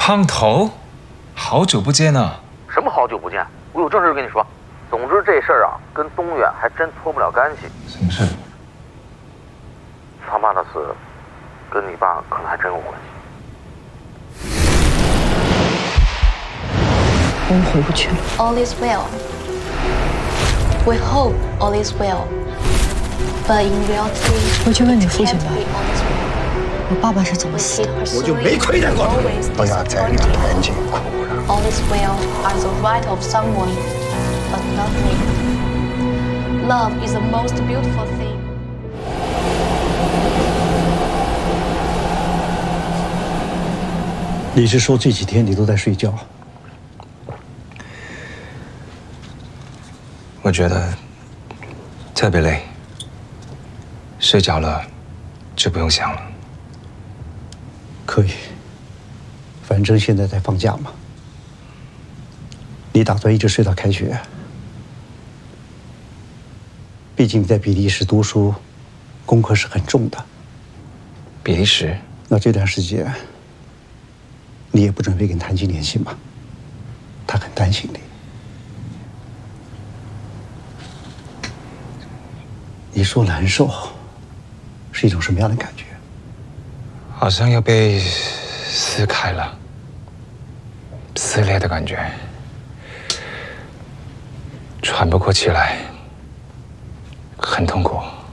胖头，好久不见啊！ 什么好久不见？我有正事跟你说。总之这事儿啊，跟东远还真脱不了干系。 什么事？ 他妈的死，跟你爸可能还真有关系。 我们回不去了。 All is well. We hope all is well. But in reality, 回去问你父亲吧， all is well. 我爸爸是怎么死的？ 我就没亏待过。 不要再让眼睛哭了。 All is well are the right of someone, but not me. Love is the most beautiful thing. 你是说这几天你都在睡觉？ 我觉得特别累，睡着了就不用想了。 可以，反正现在在放假嘛。你打算一直睡到开学？毕竟你在比利时读书，功课是很重的。 比利时？ 那这段时间，你也不准备跟谭晶联系吗？他很担心你。你说难受，是一种什么样的感觉？ 好像要被撕开了，撕裂的感觉，喘不过气来，很痛苦。